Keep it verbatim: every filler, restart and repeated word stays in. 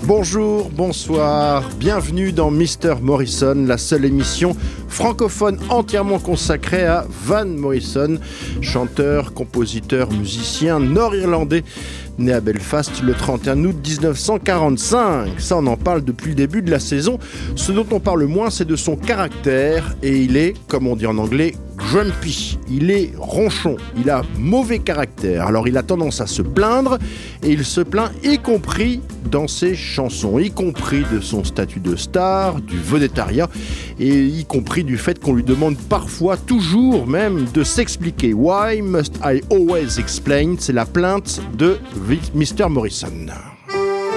Bonjour, bonsoir, bienvenue dans Mister Morrison, la seule émission francophone entièrement consacrée à Van Morrison, chanteur, compositeur, musicien nord-irlandais, né à Belfast le trente et un août dix-neuf cent quarante-cinq. Ça, on en parle depuis le début de la saison. Ce dont on parle moins, c'est de son caractère, et il est, comme on dit en anglais, grumpy. Il est ronchon, il a mauvais caractère. Alors il a tendance à se plaindre, et il se plaint y compris dans ses chansons, y compris de son statut de star, du vedettariat, et y compris du fait qu'on lui demande parfois, toujours même, de s'expliquer. Why must I always explain? C'est la plainte de Mister Morrison.